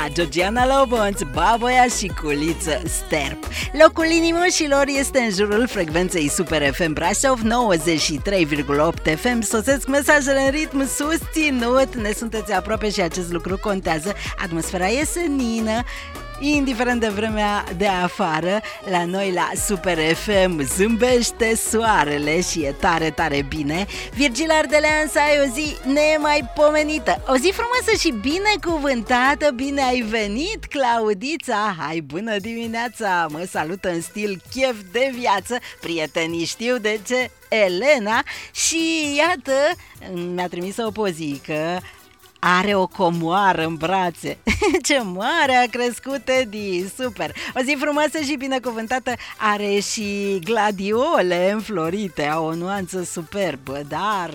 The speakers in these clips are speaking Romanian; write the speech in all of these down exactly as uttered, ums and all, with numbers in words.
Georgiana Lobonț, Baboia și Culiță Sterp. Locul inimioșilor este în jurul frecvenței Super F M Brașov nouăzeci și trei virgulă opt F M. Sosesc mesajele în ritm susținut. Ne sunteți aproape și acest lucru contează. Atmosfera e senină, indiferent de vremea de afară. La noi la Super F M zâmbește soarele și e tare, tare bine. Virgil Ardelean, să ai o zi nemaipomenită, o zi frumoasă și binecuvântată. Bine ai venit, Claudița. Hai, bună dimineața. Mă salută în stil chef de viață. Prietenii știu de ce, Elena. Și iată, mi-a trimis o pozică. Are o comoară în brațe. Ce mare a crescut, Edi, super. O zi frumoasă și binecuvântată. Are și gladiole înflorite, au o nuanță superbă, dar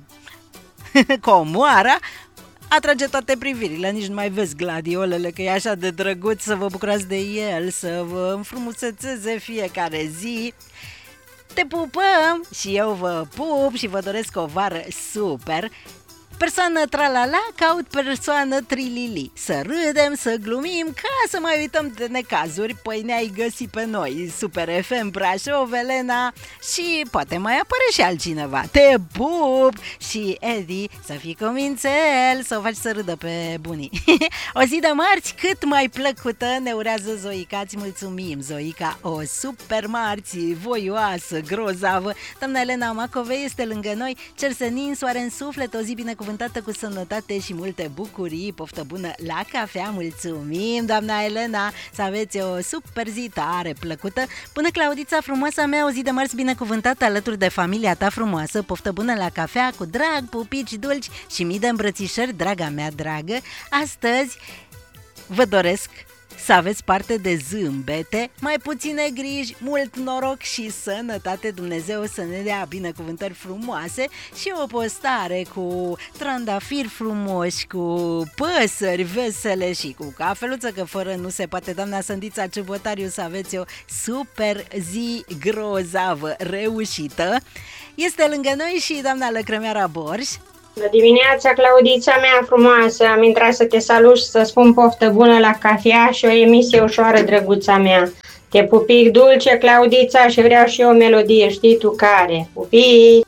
comoara atrage toate privirile. Nici nu mai vezi gladiolele, că e așa de drăguț să vă bucurați de el, să vă înfrumusețeze fiecare zi. Te pupăm și eu vă pup și vă doresc o vară super. Persoană tralala caut persoană trilili. Să râdem, să glumim, ca să mai uităm de necazuri. Păi ne-ai găsit pe noi, Super F M Brașov, Elena. Și poate mai apare și altcineva. Te pup! Și Edi, să fii cumințel, să o faci să râdă pe bunii. O zi de marți cât mai plăcută ne urează Zoica. Îți mulțumim, Zoica. O super marți voioasă, grozavă. Doamna Elena Macovei este lângă noi. Cer senin, soare în suflet, o zi binecuvântată, cu sănătate și multe bucurii. Poftă bună la cafea. Mulțumim, doamna Elena. Să aveți o super zi tare plăcută. Bună, Claudița frumoasa mea, o zi de marți binecuvântată alături de familia ta frumoasă. Poftă bună la cafea, cu drag, pupici dulci și mii de îmbrățișări, draga mea dragă. Astăzi vă doresc să aveți parte de zâmbete, mai puține griji, mult noroc și sănătate. Dumnezeu să ne dea binecuvântări frumoase și o postare cu trandafiri frumoși, cu păsări vesele și cu cafeluță, că fără nu se poate. Doamna Sândița Ciubotariu, să aveți o super zi grozavă, reușită. Este lângă noi și doamna Lăcrămeara Borș. Bună dimineața, Claudița mea frumoasă, am intrat să te salut și să spun poftă bună la cafea și o emisie ușoară, drăguța mea. Te pupic dulce, Claudița, și vreau și eu o melodie, știi tu care. Pupic!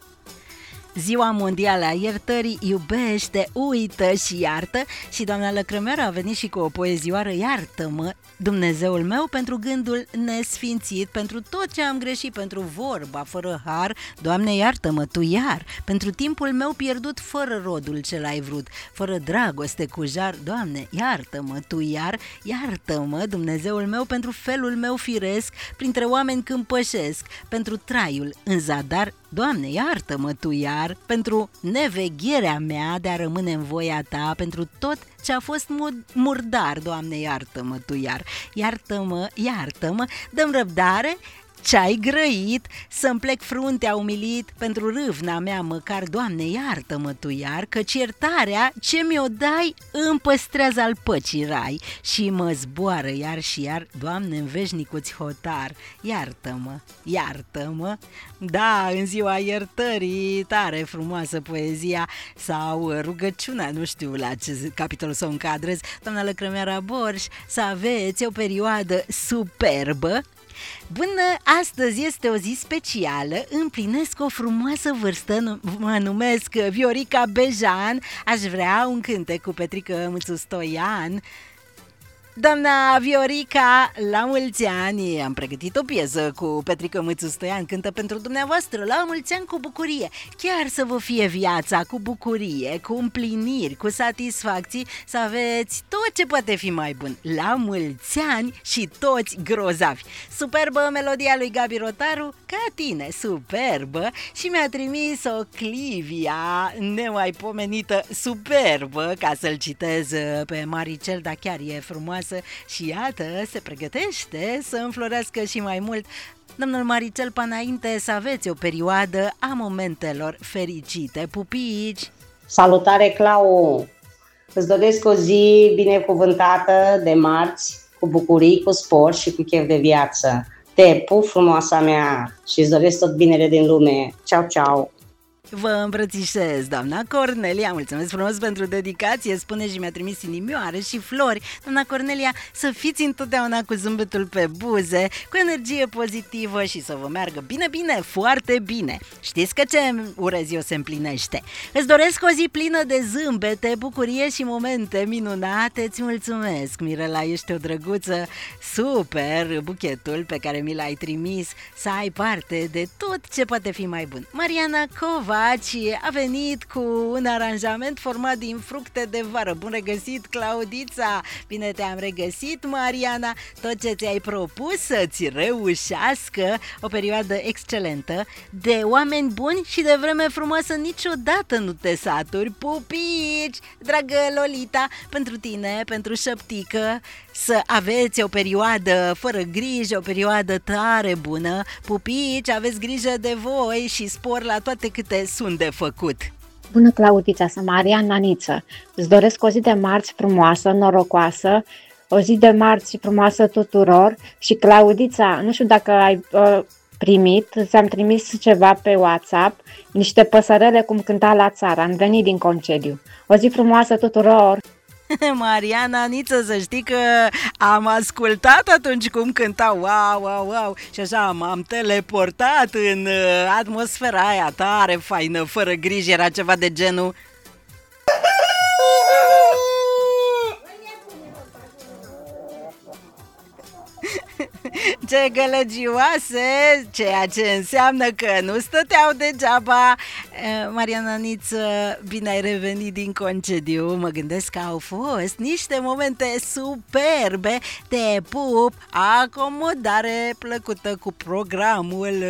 Ziua Mondială a Iertării, iubește, uită și iartă. Și doamna Lăcrămeară a venit și cu o poezioară. Iartă-mă, Dumnezeul meu, pentru gândul nesfințit, pentru tot ce am greșit, pentru vorba fără har. Doamne, iartă-mă tu iar, pentru timpul meu pierdut fără rodul ce l-ai vrut, fără dragoste cu jar. Doamne, iartă-mă tu iar, iartă-mă, Dumnezeul meu, pentru felul meu firesc printre oameni când pășesc, pentru traiul în zadar. Doamne, iartă-mă tu iar, pentru nevegherea mea de a rămâne în voia ta, pentru tot ce a fost murdar. Doamne, iartă-mă tu iar, iartă-mă, iartă-mă, dă-mi răbdare ce-ai grăit, să-mi plec fruntea umilit pentru râvna mea măcar. Doamne, iartă-mă tu iar, căci iertarea ce mi-o dai îmi păstrează al păcii rai și mă zboară iar și iar. Doamne, în veșnicuți hotar, iartă-mă, iartă-mă. Da, în ziua iertării, tare frumoasă poezia sau rugăciunea, nu știu la ce capitol să o încadrez. Doamna Lăcrămeara Borș, să aveți o perioadă superbă. Bună, astăzi este o zi specială, împlinesc o frumoasă vârstă, mă numesc Viorica Bejan, aș vrea un cântec cu Petrică Mâțu Stoian. Doamna Viorica, la mulți ani, am pregătit o piesă cu Petrică Mâțu Stoian, cântă pentru dumneavoastră. La mulți ani cu bucurie, chiar să vă fie viața cu bucurie, cu împliniri, cu satisfacții, să aveți tot ce poate fi mai bun. La mulți ani și toți grozavi. Superbă melodia lui Gabi Rotaru, ca tine, superbă. Și mi-a trimis o Clivia nemaipomenită, superbă, ca să-l citez pe Maricel, dar chiar e frumoasă. Și iată, se pregătește să înflorească și mai mult. Domnul Maricel, până înainte, să aveți o perioadă a momentelor fericite. Pupici! Salutare, Clau! Îți doresc o zi binecuvântată de marți, cu bucurii, cu spor și cu chef de viață. Te pup, frumoasa mea, și îți doresc tot binele din lume. Ceau, ceau! Vă îmbrățișez, doamna Cornelia, mulțumesc frumos pentru dedicație, spune și mi-a trimis inimioare și flori. Doamna Cornelia, să fiți întotdeauna cu zâmbetul pe buze, cu energie pozitivă și să vă meargă bine, bine, foarte bine. Știți că ce urez eu se împlinește. Îți doresc o zi plină de zâmbete, bucurie și momente minunate. Îți mulțumesc, Mirela, ești o drăguță. Super buchetul pe care mi l-ai trimis, să ai parte de tot ce poate fi mai bun. Mariana Cova a venit cu un aranjament format din fructe de vară. Bun regăsit, Claudița! Bine te-am regăsit, Mariana! Tot ce ți-ai propus să-ți reușească, o perioadă excelentă, de oameni buni și de vreme frumoasă, niciodată nu te saturi. Pupici! Dragă Lolita, pentru tine, pentru șăptică, să aveți o perioadă fără grijă, o perioadă tare bună. Pupici, aveți grijă de voi și spor la toate câte sunt de făcut. Bună, Claudița, sunt Mariana Niță. Îți doresc o zi de marți frumoasă, norocoasă, o zi de marți frumoasă tuturor. Și, Claudița, nu știu dacă ai uh, primit, ți-am trimis ceva pe WhatsApp, niște păsărele cum cânta la țară. Am venit din concediu. O zi frumoasă tuturor! Mariana Niță, să știi că am ascultat atunci cum cânta, wow, wow, wow, și așa m-am teleportat în uh, atmosfera aia tare faină, fără grijă, era ceva de genul ce gălăgioase, ceea ce înseamnă că nu stăteau degeaba. Mariana Niță, bine ai revenit din concediu. Mă gândesc că au fost niște momente superbe. Te pup, acomodare plăcută cu programul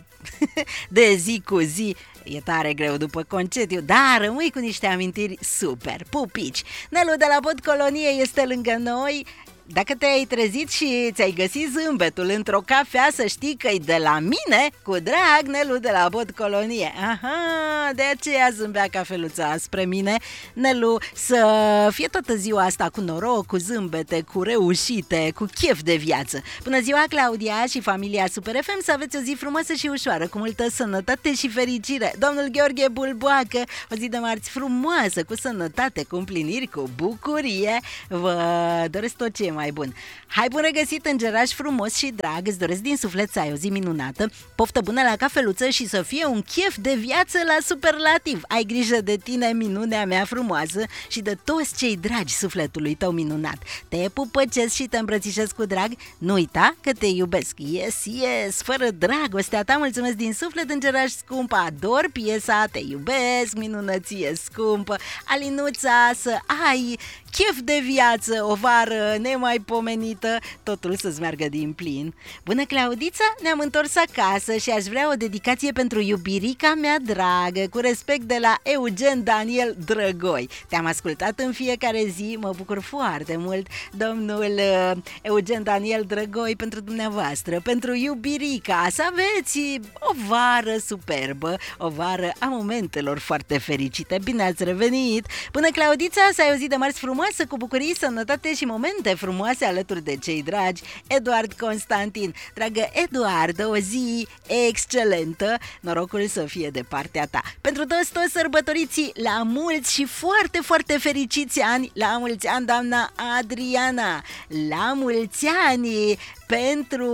de zi cu zi. E tare greu după concediu, dar rămâi cu niște amintiri super. Pupici! Nelu de la Pod Colonie este lângă noi. Dacă te-ai trezit și ți-ai găsit zâmbetul într-o cafea, să știi că-i de la mine, cu drag, Nelu de la Pod Colonie. Aha, de aceea zâmbea cafeluța spre mine. Nelu, să fie toată ziua asta cu noroc, cu zâmbete, cu reușite, cu chef de viață. Bună ziua, Claudia și familia Super F M, să aveți o zi frumoasă și ușoară, cu multă sănătate și fericire. Domnul Gheorghe Bulboacă, o zi de marți frumoasă, cu sănătate, cu împliniri, cu bucurie. Vă doresc tot ce e mai bun. Hai, bun regăsit, îngeraș frumos și drag, îți doresc din suflet să ai o zi minunată, poftă bună la cafeluță și să fie un chef de viață la superlativ. Ai grijă de tine, minunea mea frumoasă, și de toți cei dragi sufletului tău minunat. Te pupăcesc și te îmbrățișez cu drag. Nu uita că te iubesc. Yes, yes, fără dragostea ta, mulțumesc din suflet, îngeraș scumpă, ador piesa Te iubesc, minunăție scumpă. Alinuța, să ai chef de viață, o vară nemaipomenită, totul să-ți meargă din plin. Bună, Claudița, ne-am întors acasă și aș vrea o dedicație pentru iubirica mea dragă, cu respect, de la Eugen Daniel Drăgoi. Te-am ascultat în fiecare zi, mă bucur foarte mult, domnul uh, Eugen Daniel Drăgoi, pentru dumneavoastră, pentru iubirica, să aveți o vară superbă, o vară a momentelor foarte fericite. Bine ați revenit! Bună, Claudița, să ai o zi de marți frumoasă, cu bucurii, sănătate și momente frumoase alături de cei dragi. Eduard Constantin, dragă Eduard, o zi excelentă, norocul să fie de partea ta. Pentru toți, toți sărbătoriții, la mulți și foarte, foarte fericiți ani, la mulți ani, doamna Adriana, la mulți ani pentru...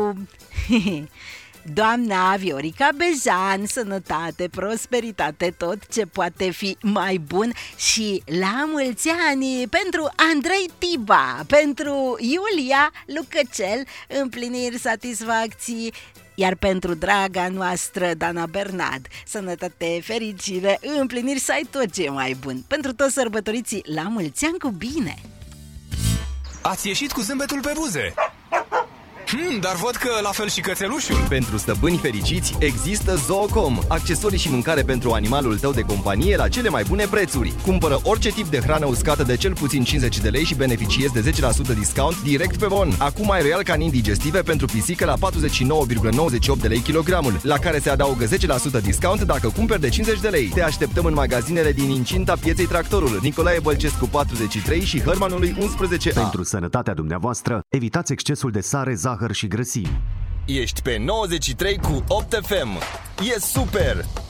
doamna Viorica Bejan, sănătate, prosperitate, tot ce poate fi mai bun, și la mulți ani pentru Andrei Tiba, pentru Iulia Lucăcel, împliniri, satisfacții, iar pentru draga noastră Dana Bernard, sănătate, fericire, împliniri, să ai tot ce e mai bun. Pentru toți sărbătoriții, la mulți ani cu bine! Ați ieșit cu zâmbetul pe buze! Hmm, dar văd că la fel și cățelușul. Pentru stăpâni fericiți există Zoocom, accesorii și mâncare pentru animalul tău de companie la cele mai bune prețuri. Cumpără orice tip de hrană uscată de cel puțin cincizeci de lei și beneficiezi de zece la sută discount direct pe bon. Acum ai Royal Canin digestive pentru pisică la patruzeci și nouă virgulă nouăzeci și opt de lei kilogramul, la care se adaugă zece la sută discount dacă cumperi de cincizeci de lei. Te așteptăm în magazinele din incinta Pieței Tractorul, Nicolae Bălcescu patruzeci și trei și Hărmanului unsprezece A. Pentru sănătatea dumneavoastră, evitați excesul de sare, zahăr și grăsimi. Ești pe nouăzeci și trei cu opt F M. E super!